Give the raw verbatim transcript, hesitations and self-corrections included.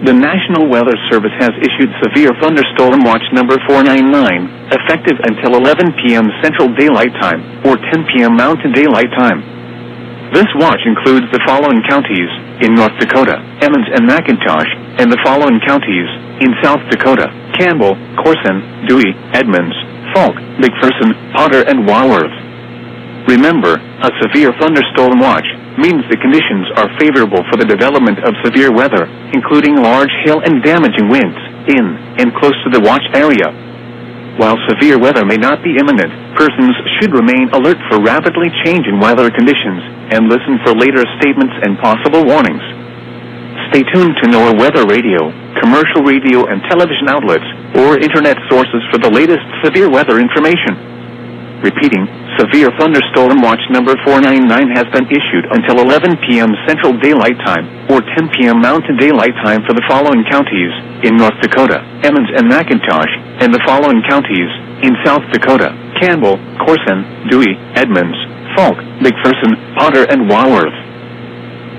The National Weather Service has issued Severe Thunderstorm Watch number four nine nine, effective until eleven p m Central Daylight Time, or ten p m Mountain Daylight Time. This watch includes the following counties: in North Dakota, Emmons and McIntosh, and the following counties: in South Dakota, Campbell, Corson, Dewey, Edmonds, Falk, McPherson, Potter, and Walworth. Remember, a severe thunderstorm watch means the conditions are favorable for the development of severe weather, including large hail and damaging winds, in and close to the watch area. While severe weather may not be imminent, persons should remain alert for rapidly changing weather conditions and listen for later statements and possible warnings. Stay tuned to NOAA Weather Radio, commercial radio and television outlets, or internet sources for the latest severe weather information. Repeating, Severe Thunderstorm Watch number four nine nine has been issued until eleven p m Central Daylight Time, or ten p m Mountain Daylight Time for the following counties: in North Dakota, Emmons and McIntosh, and the following counties: in South Dakota, Campbell, Corson, Dewey, Edmonds, Falk, McPherson, Potter, and Walworth.